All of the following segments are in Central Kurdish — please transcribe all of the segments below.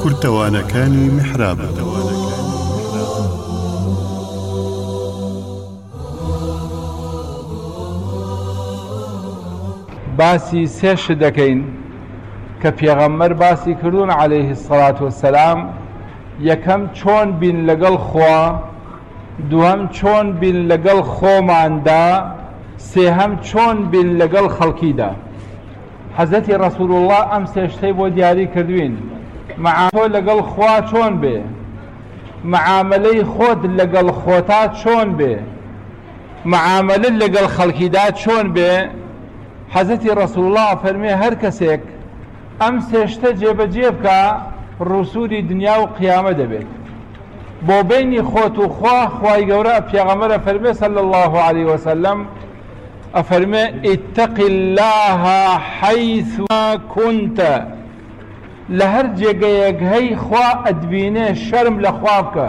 کورتەوانەکانی میحراب. باسی سێش دەکەین کە پێغەمبەر باسی کردوون عەلەیهی السەڵات وەسەلام. یەکەم چۆن بین لەگەڵ خوا، دووەم چۆن بین لەگەڵ خۆماندا، سێهەم چۆن بین لەگەڵ خەڵکیدا. حەزەتی ڕەسوولڵڵاه ئەم سێشتەی بۆ دیاری کردوین. تۆ لەگەڵ خوا چۆن بێ، معاملەی خۆت لەگەڵ خۆتا چۆن بێ، معاملەت لەگەڵ خەڵکیدا چۆن بێ. حەزەتی ڕەسوولڵڵاه فەرمێ هەر کەسێک ئەم سێشتە جێبەجێ بکە ڕوسوری دنیا و قیامە دەبێت. بۆ بینی خۆت و خوا، خوای گەورە پێغەمبەر فەرمێ صلی الله علیه وسلم ئەفەرمێ اتق الله حیث ما كنت. لە هەر جێگەیەک هەی خوا ئەدبینێ شەرم لە خوا بکە.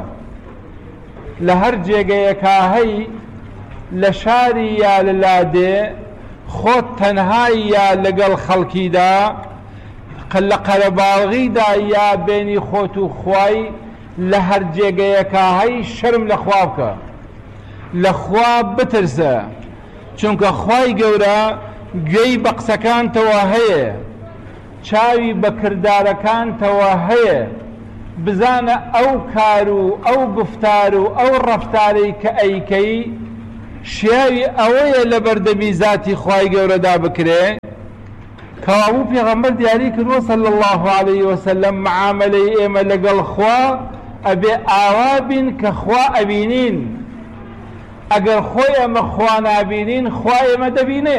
لە هەر جێگەیەکا هەی لە شاری یا لە لادێ خۆت تەنهای یا لەگەڵ خەڵکیدا، لە قەرەباڵغیدا یا بینی خۆت و خوای، لە هەر جێگەیەکا هەی شەرم لە خوا بکە، لە خوا بترسە. چونکە خوای گەورە گوێی بە قسەکانتەوە هەیە، چاوی بە کردارەکانتەوە هەیە. بزانە ئەو کار و ئەو گفتار و ئەو ڕەفتارەی کە ئەیکەی شیاوی ئەوەیە لە بەردەمی ذاتی خوای گەورەدا بکرێ. کەوابوو پێغەمبەر دیاری کردووە صلی الله علیه وسلم معاملەی ئێمە لەگەڵ خوا ئەبێ ئاوا بین کە خوا ئەبینین. ئەگەر خۆی ئەمە خوا نابینین، خوا ئێمە دەبینێ.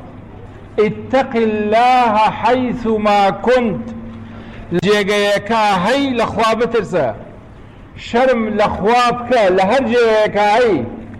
اتق الله حيث ما كنت. جێگەیەکە هەی لە خوا بترسە، شەرم لە خوا بکە لە هەر جێگەیەکە هەی.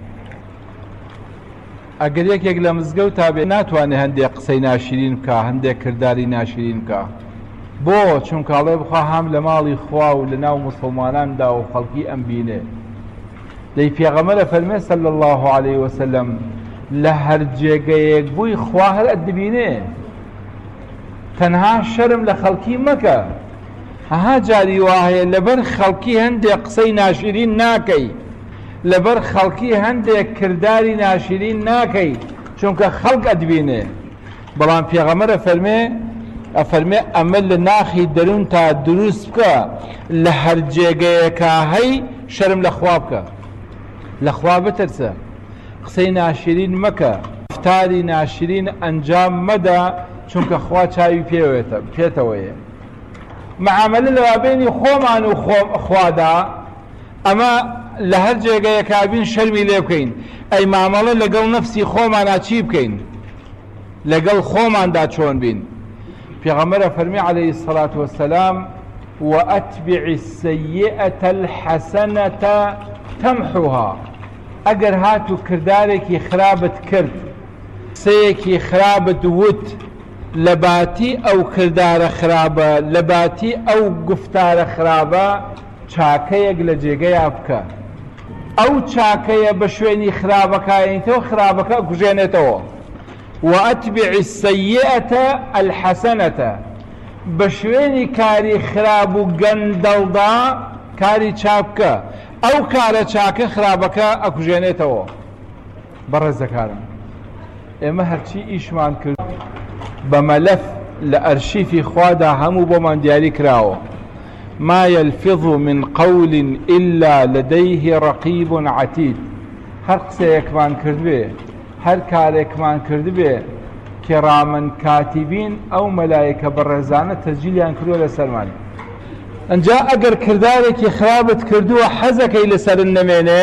ئەگەر یەکێک لە مزگەوتا بێ ناتوانێت هەندێک قسەی ناشرین بکە، هەندێک کردداری ناشرین بکە. بۆ چونکەڵێ بخوا هەم لە ماڵی خوا و لە ناو موسڵماناندا و خەڵکی ئەم بینێ. دەی پێغەمبەر فەرمێ صلی الله علیه وسلم لە هەر جێگەیەک بووی خوا هەر ئەدبینێ. تەنها شەرم لە خەڵکی مەکە. هەها جاری وایە لەبەر خەڵکی هەندێک قسەی ناشرین ناکەی، لەبەر خەڵکی هەندێک کردداری ناشرین ناکەی، چونکە خەڵک ئەدبینێ. بەڵام پێغەمبەر ئەفەرمێ ئەمە لە ناخی دەروون تا دروست بکە، لە هەر جێگەیەکە هەی شەرم لە خوا بکە، لە خوا بترسە، قسەی ناشرین مەکە، فتاری ناشرین ئەنجام مەدە، چونکە خوا چاوی پێتەوەیە. معاملە لە بینی خۆمان و خوادا ئەمە لە هەر جێگەیەکا بین شەرمی لێ بکەین. ئەی مامەڵە لەگەڵ نەفسی خۆمانە چی بکەین؟ لەگەڵ خۆماندا چۆن بین؟ پێغەمبەر فەرمی عەلەیهی السەڵات وەسەلام وەئەتبیع السەیئەتە الحەسەنەتە تەمحوها. ئەگەر هات و کردارێکی خراپت کرد، قسەیەکی خراپت وت، لە باتی ئەو کردارە خراپە، لە باتی ئەو گفتارە خراپە، چاکەیەک لە جێگەیە بکە. ئەو چاکەیە بە شوێنی خراپەکەیەوە خراپەکە کوژێنێتەوە. وەئەتبیع السەیئەتە الحەسەنەتە. بە شوێنی کاری خراپ و گەندەڵدا کاری چاک بکە، ئەو کارە چاکە خراپەکە ئەکوژێنێتەوە. بەڕێزەکانم، ئێمە هەرچی ئیشمان کرد بە مەلەف لە ئەرشیفی خوادا هەموو بۆمان دیاری کراوە. ما يلفظ من قول إلا لديه رقيب عتيد. هەر قسەیەکمان کردبێ، هەر کارێکمان کردبێ، کێڕامن کاتیبین ئەو مەلایکە بەڕێزانە تەسجیلیان کردووە لەسەرمان. ئەنجا ئەگەر کردارێکی خراپت کردووە حەزەکەی لەسەرت نەمێنێ،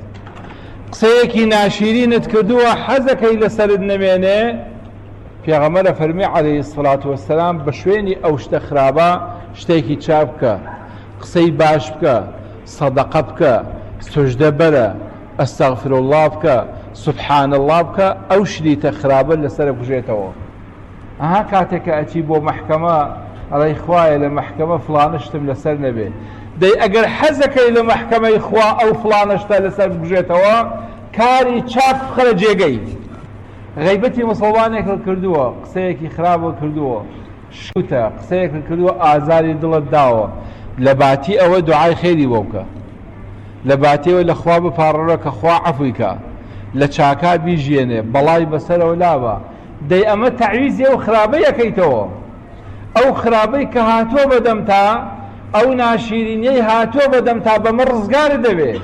قسەیەکی ناشرینت کردووە حەزەکەی لەسەرت نەمێنێ، پێغەمبەر فەرمی عەلەیهی السەڵات وەسەلام بە شوێنی ئەو شتە خراپە شتێکی چاک بکە، قسەی باش بکە، سەدەقە بکە، سوژدە بەرە، ئەستەغفرڵڵاه بکە، سوبحان الله بکە، ئەو شتە خراپە لەسەر بژێتەوە. ئەها کاتێکە ئەچی بۆ مەحکەمە ئەڵێی خوایە لە مەحکەمە فڵانە شتم لەسەر نەبێ. دەی ئەگەر حەزەکەی لە مەحکەمەی خوا ئەو فڵانە شتە لەسەر بژێتەوە، کاری چاک بخەرە جێگەی. غیبەتی مسڵمانێک کردووە، قسەیەکی خراپە کردووە، شوتە قسەیەک کردووە ئازاری دڵت داوە، لباتی ئەوە دوعای خێری بۆ بکە، لباتیەوە لە خوا بپارڕە کە خوا عەفوی کە، لە چاکا بیژێنێ، بەڵای بەسەرەوە لابە. دەی ئەمە تەعویزی ئەو خراپەی یەکەیتەوە، ئەو خراپەی کە هاتووە بەدەم تا، ئەو ناشیرینەی هاتووە بەدەم تا بەمە ڕزگارت دەبێ.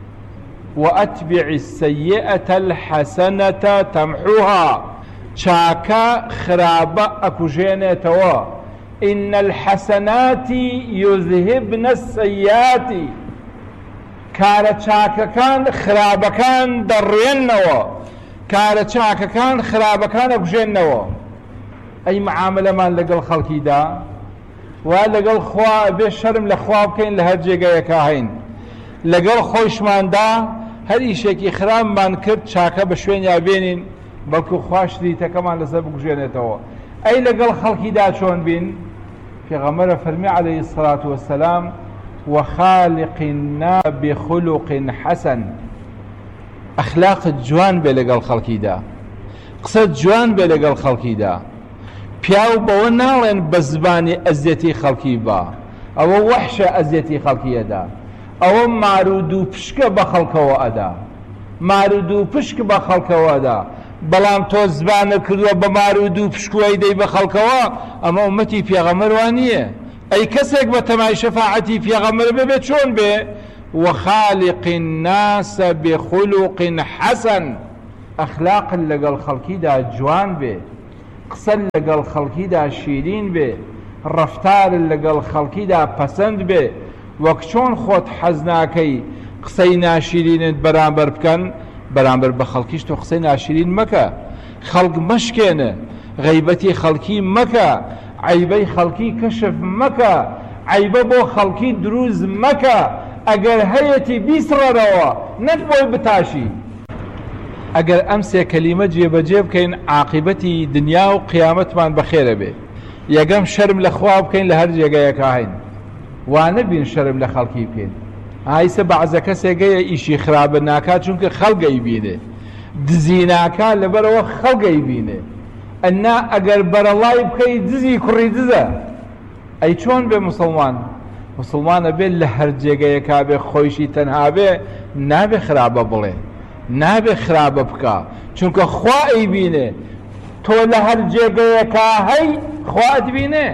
وأتبع السيئة الحسنة تمحوها، چاکە خراپە ئەکوژێنێتەوە. إن الحسنات يذهبن السيئات، کارە چاکەکان خراپەکان دەڕێنەوە، کارە چاکەکان خراپەکان ئەکوژێنەوە. ئەی معاملەمان لەگەڵ خەڵکیدا وا لەگەڵ خوا بێ شەرم لە خوا بکەین لە هەر جێگەیەکە هەین، لەگەڵ خۆشماندا هەر ئیشێکی خراپمان کرد چاکە بە شوێنیا بێنین، بەڵکو خوا شریتەکەمان لەسەر بکوژێنێتەوە. ئەی لەگەڵ خەڵکیدا چۆن بین؟ پێغەمبەر فەرمی عەلەیهی السەڵاتو وەسەلام وخالق الناس بخلق حسن، ئەخلاقت جوان بێ لەگەڵ خەڵکیدا، قسەت جوان بێ لەگەڵ خەڵکیدا. پیاو بەوە ناڵێن بە زبانی ئەزیەتی خەڵکی بە، ئەوە وەحشە ئەزیەتی خەڵکیەدا، ئەوە مارود و پشکە بە خەڵکەوە ئەدا، مارود و پشک بە خەڵکەوە ئەدا. بەڵام تۆ زبانە کردووە بە مارود و پشکوەی دەی بە خەڵکەوە، ئەمە ئومەتی پێغەمبەر وان نییە. ئەی کەسێک بە تەمای شەفاعەتی پێغەمبەر ببێت چۆن بێ؟ وخالق الناس بخلق حسن، ئەخلاقت لەگەڵ خەڵکیدا جوان بێ، قسەت لەگەڵ خەڵکیدا شیرین بێ، ڕەفتارت لەگەڵ خەڵکیدا پەسەند بێ. وەک چۆن خۆت حەز ناکەی قسەی ناشیرینت بەرامبەر بکەن، بەرامبەر بە خەڵکیش تۆ قسەی ناشیرین مەکە، خەڵک مەشکێنە، غەیبەتی خەڵکی مەکە، عیبەی خەڵکی کەشف مەکە، عیبە بۆ خەڵکی دروست مەکە. ئەگەر هەیەی بیسڕەرەوە نەک بۆی بتاشی. ئەگەر ئەم سێ کەلیمە جێبەجێ بکەین عاقبەتی دنیا و قیامەتمان بەخێرە بێ. یەکەم شەرم لە خوا بکەین لە هەر جێگەیەکە هەین، وا نەبین شەرم لە خەڵکی بکەین. ئایسە بەعزە کەسێکەیە ئیشی خراپە ناکات چونکە خەڵگەی بینێ، دزی ناکات لەبەرەوە خەڵگەی بینێ. ئەنا ئەگەر بەرەڵای بکەی دزی کوڕی دزە. ئەی چۆن بێ مسلمان؟ مسلمانە بێت لە هەر جێگەیەکا بێ خۆیشی تەنها بێ، نابێ خراپە بڵێ، نابێ خراپە بکە، چونکە خوا ئەیبینێ. تۆ لە هەر جێگەیەکا هەی خوا ئەتبینێ.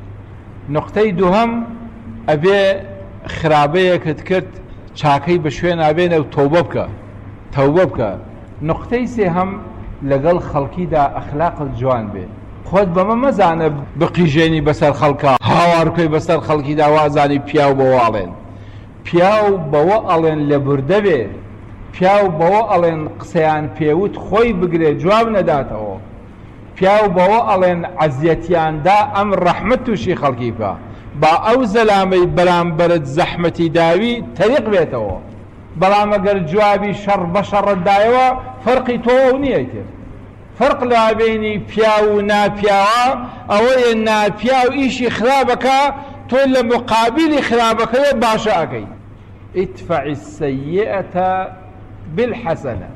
نقطەی دووهەم ئەبێ خراپەیەکت کرد چاکەی بە شوێن نابێنە و تەوبە بکە، تەوبە بکە. نقطەی سێهەم لەگەڵ خەڵکیدا ئەخلاقت جوان بێ. خۆت بەمە مەزانە بقیژێنی بەسەر خەڵکە، هاوارکەی بەسەر خەڵکیدا وازانی پیاو بەوە ئەڵێن، پیاو بەوە ئەڵێن لە بوردە بێ، پیاو بەوە ئەڵێن قسەیان پێوت خۆی بگرێ جواب نەداتەوە، پیاو بەوە ئەڵێن عەزیەتیاندا ئەم ڕەحمەت تووشی خەڵکی بکە، با ئەو زەلامەی بەرامبەرت زەحمەتی داوی تەریق بێتەوە. بەڵام ئەگەر جوابی شەڕ بە شەڕت دایەوە فەرقی تۆ ئەو نییە کرد. فەرق لە بینی پیاو و ناپیاوە ئەوەیە ناپیاو ئیشی خراپەکە، تۆ لە مقابلی خراپەکەیە باشە ئەەکەی. ئیدفع السەیئەة بالحەسەنە.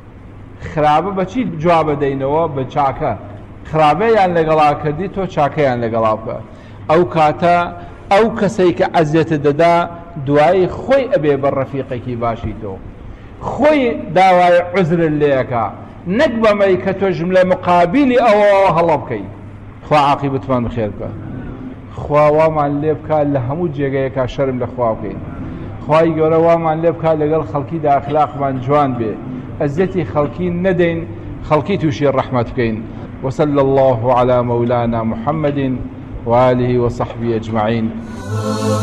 خراپە بەچی جوابە دەینەوە؟ بە چاکە. خراپەیان لەگەڵا کردی تۆ چاکەیان لەگەڵا بکە. ئەو کاتە ئەو کەسەی کە عەزیەتت دەدا دوایی خۆی ئەبێ بە ڕەفیقێکی باشی تۆ، خۆی داوای عوزرت لێەکە، نەک بەمەی کە تۆژم لە مقابلی ئەوە هەڵە بکەی. خوا عاقبەتمان بخێر بکە، خوا وامان لێ بکە لە هەموو جێگەیەکە شەرم لە خوا بکەین، خوای گەورە وامان لێ بکە لەگەڵ خەڵکیدا ئەخلاقمان جوان بێ، ئەزیەتی خەڵکی نەدەین، خەڵکی تووشی ڕەحمەت بکەین. وصلى الله على مولانا محمد وآله وصحبه أجمعين.